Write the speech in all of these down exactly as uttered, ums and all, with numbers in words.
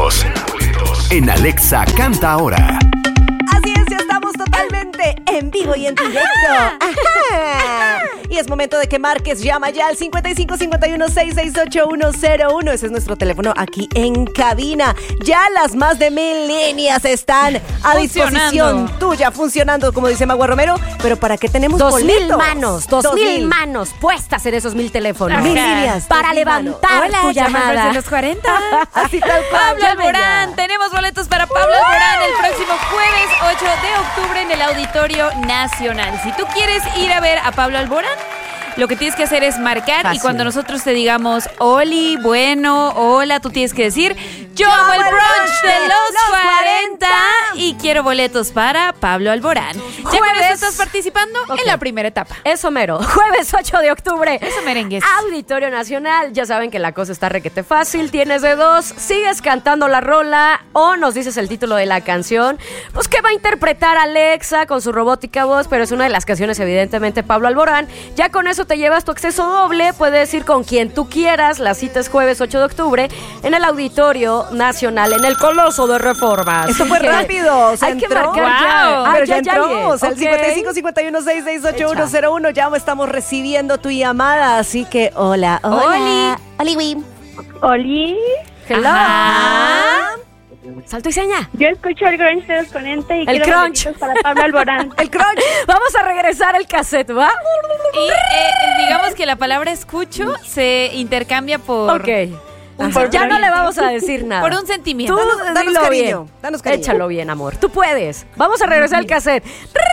boletos en Alexa Canta Ahora. Así es, ya estamos totalmente en vivo y en directo. Ajá. Y es momento de que marques. Llama ya al cincuenta y cinco cincuenta y uno sesenta y seis ochenta y uno cero uno. Ese es nuestro teléfono aquí en cabina. Ya las más de mil líneas están a disposición tuya, funcionando, como dice Magua Romero. Pero ¿para qué tenemos dos boletos? mil manos, dos, dos mil, mil manos puestas en esos mil teléfonos. Ajá. Mil líneas. Para levantar Hola, tu llamada. de los cuarenta. Así tal cual. Pablo Alborán. Tenemos boletos para Pablo Alborán el próximo jueves ocho de octubre en el Auditorio Nacional. Si tú quieres ir a ver a Pablo Alborán, lo que tienes que hacer es marcar. Fácil. Y cuando nosotros te digamos Oli, bueno, hola, tú tienes que decir yo amo el brunch de los cuarenta y quiero boletos para Pablo Alborán. ¿Ya con eso estás participando? Okay. En la primera etapa. Eso mero. Jueves ocho de octubre. Eso merengues. Auditorio Nacional. Ya saben que la cosa está requete fácil. Tienes de dos. Sigues cantando la rola o nos dices el título de la canción. Pues que va a interpretar Alexa con su robótica voz, pero es una de las canciones, evidentemente, Pablo Alborán. Ya con eso te llevas tu acceso doble. Puedes ir con quien tú quieras. La cita es jueves ocho de octubre en el Auditorio Nacional, en el Coloso de Reformas. Esto fue rápido. Se Hay entró. que marcar wow. ya. Pero ah, ya, ya entramos. Ya al okay. cincuenta y cinco cincuenta y uno sesenta y seis ochenta y uno cero uno. Ya estamos recibiendo tu llamada. Así que hola, hola. Oli. Oli. Oli. Hello. Ajá. Salto y seña. Yo escucho el grunge de los cuarenta y el quiero crunch boletos para Pablo Alborán. El crunch. Vamos a regresar el cassette, ¿va? Y eh, digamos que la palabra escucho se intercambia por... Ok. Por ya no le vamos a decir nada. Por un sentimiento. Tú danos, danos dilo cariño, bien. danos cariño. Échalo bien, amor. Tú puedes. Vamos a regresar el cassette.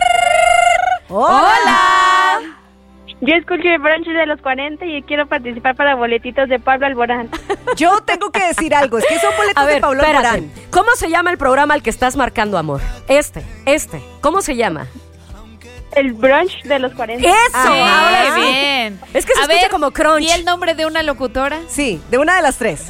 Hola. Hola. Yo escucho el brunch de los cuarenta y quiero participar para boletitos de Pablo Alborán. Yo tengo que decir algo. Es que son boletos A ver, de Pablo espérate. Alborán. ¿Cómo se llama el programa al que estás marcando, amor? Este, este. ¿Cómo se llama? El brunch de los cuarenta. ¡Eso! Ah, Ahora sí. bien. Es que se a escucha ver, como crunch. ¿Y el nombre de una locutora? Sí, de una de las tres.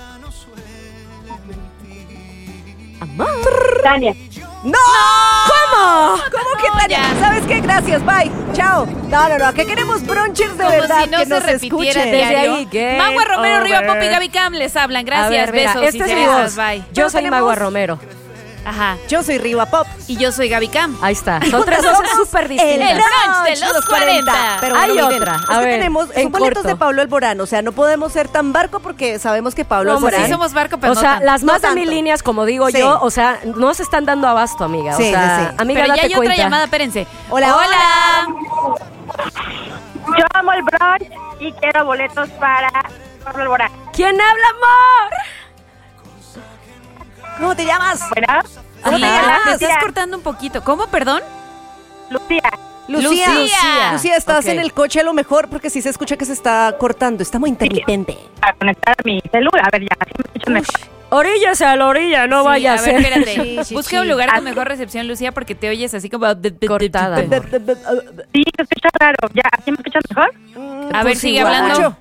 Amor. Tania. ¡No! ¿Cómo? ¿Cómo que No, Tania? ya. ¿Sabes qué? Gracias, bye. Chao. No, no, no. Que queremos brunchers de Como verdad si no que se nos repitiera escuchen. Desde diario. ahí, get Magua Romero, Riva over. Pop y Gaby Cam les hablan. Gracias, A ver, mira, besos esta y es mi cerezas, voz. bye. Yo Pero soy tenemos- Magua Romero. Ajá. Yo soy Riva Pop. Y yo soy Gaby Cam. Ahí está. Son tres voces súper distintas. El brunch de los cuarenta. Pero Hay bueno, miren, otra. es A que ver, tenemos, en son boletos corto. de Pablo Alborán. O sea, no podemos ser tan barco porque sabemos que Pablo No, Alborán... Sí somos barco, pero O no sea, tanto. las No más de tanto. mil líneas, como digo Sí. yo, o sea, no se están dando abasto, amiga. O Sí, sea, sí, sí. amiga, Pero ya date hay otra cuenta. llamada, espérense. Hola, hola. Yo amo el brunch y quiero boletos para Pablo Alborán. ¿Quién habla, amor? ¿Cómo te llamas? Bueno, ¿Cómo Sí, te llamas? te estás cortando un poquito. ¿Cómo, perdón? Lucía. Lucía. Lucía. Lucía, estás Ok. en el coche a lo mejor porque sí se escucha que se está cortando. Está muy intermitente. Para conectar a mi celular. A ver, ya, así me escucho mejor. Oríllese a la orilla, no Sí, vaya a a ver, ser. espérate. Sí, sí, Busca sí. un lugar con Ah. mejor recepción, Lucía, porque te oyes así como... Cortada, amor. Sí, se escucha raro. Ya, ¿así me escuchas mejor? A ver, Pues sigue igual. hablando.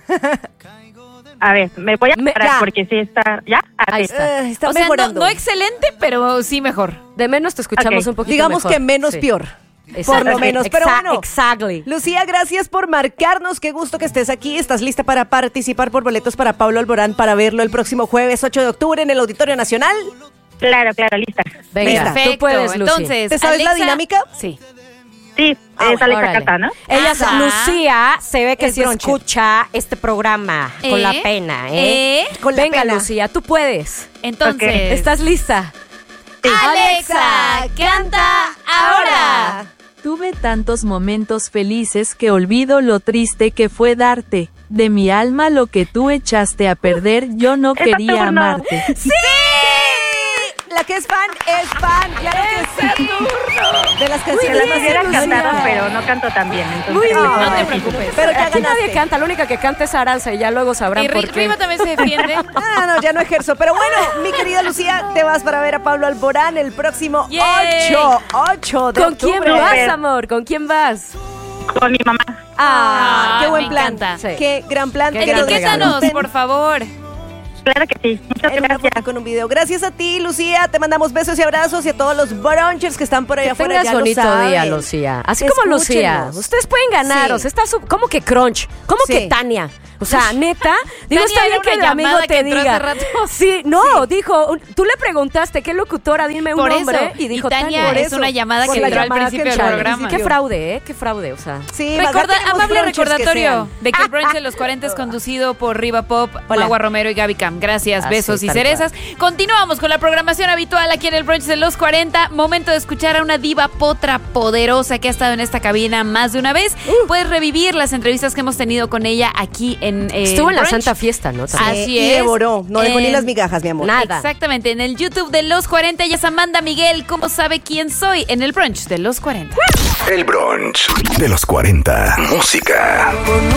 A ver, me voy a Me- parar ya. porque sí está... ¿Ya? Ahí Así. está. Eh, está O sea, no, mejorando. no excelente, pero sí mejor. De menos te escuchamos Ok. un poquito Digamos mejor. que menos Sí. peor. Exacto. Por lo menos, pero Exa- bueno. Exactly. Lucía, gracias por marcarnos. Qué gusto que estés aquí. ¿Estás lista para participar por boletos para Pablo Alborán para verlo el próximo jueves ocho de octubre en el Auditorio Nacional? Claro, claro, lista. Venga, Lista. tú puedes, Lucy. Entonces, ¿Te sabes la Alexa- dinámica? Sí. Sí, Ah, es Alexa Órale. Cata, ¿no? Ella, Ajá. Lucía, se ve que Es sí broncher. escucha este programa ¿Eh? con la pena, ¿eh? ¿Eh? Con la Venga, pena. Lucía, tú puedes. Entonces, Ok. ¿Estás lista? Alexa, canta ahora. Tuve tantos momentos felices que olvido lo triste que fue darte. De mi alma lo que tú echaste a perder, yo no quería turno. amarte. ¡Sí! La que es fan es fan, claro que sí. De las Se canciones las más hubiera ilusionadas. cantado, pero no canto tan bien. Entonces, Muy bien. es No te difícil. preocupes. Pero ya Aquí nadie ganaste. canta, la única que canta es Aranza y ya luego sabrán Y por Ri- qué. Riva también se defiende. Ah, no, ya no ejerzo. Pero bueno, mi querida Lucía, te vas para ver a Pablo Alborán el próximo Yay. ocho, ocho de ¿Con quién octubre. vas, amor? ¿Con quién vas? Con mi mamá. Ah, Ah, qué buen me plan. encanta. Sí. Qué gran plan. Qué que gran nos Etiquétanos, disfruten por favor. Claro que sí. Muchas en una gracias. foto con un video. Gracias a ti, Lucía. Te mandamos besos y abrazos y a todos los brunchers que están por allá Que afuera. tengas Ya lo bonito saben. día, Lucía. Así como Lucía. Escúchenos. Ustedes pueden ganar. Sí. O sea, está su- ¿cómo que crunch? ¿Cómo Sí. que Tania? O sea, neta, digo, Tania, está bien era que el una amigo llamada te que entró diga. hace rato. Sí, no, dijo, tú le preguntaste, ¿qué locutora? Dime un Por nombre. eso. Y dijo, Tania Tania. es una llamada Por que la entró al llamada que principio del entró al programa. Qué fraude, ¿eh? Qué fraude, o sea. Sí, Recorda, acá tenemos amable brunches que recordatorio sean. de que el brunch de los cuarenta es conducido por Riva Pop, Hola. Magua Romero y Gaby Cam. Gracias, Ah, besos sí, y tal cerezas. Continuamos con la programación habitual aquí en el brunch de los cuarenta. Momento de escuchar a una diva potra poderosa que ha estado en esta cabina más de una vez. Uh. Puedes revivir las entrevistas que hemos tenido con ella aquí en eh, Estuvo en la brunch. Santa Fiesta, ¿no? También. Así y es. devoró. No dejó ni En- las migajas, mi amor. Nada. Exactamente, en el YouTube de los cuarenta. Ella es Amanda Miguel. ¿Cómo sabe quién soy? En el brunch de los cuarenta. El brunch de los cuarenta. Música.